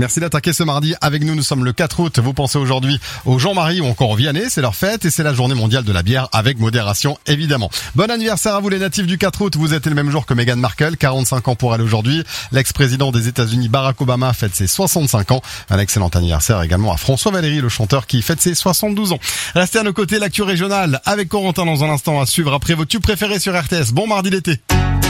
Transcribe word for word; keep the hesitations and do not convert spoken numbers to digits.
Merci d'attaquer ce mardi avec nous. Nous sommes le quatre août. Vous pensez aujourd'hui aux Jean-Marie ou encore aux Vianney. C'est leur fête et c'est la journée mondiale de la bière avec modération, évidemment. Bon anniversaire à vous les natifs du quatre août. Vous êtes le même jour que Meghan Markle, quarante-cinq ans pour elle aujourd'hui. L'ex-président des États-Unis Barack Obama fête ses soixante-cinq ans. Un excellent anniversaire également à François Valéry, le chanteur qui fête ses soixante-douze ans. Restez à nos côtés, l'actu régionale avec Corentin dans un instant à suivre après vos tubes préférés sur R T S. Bon mardi d'été.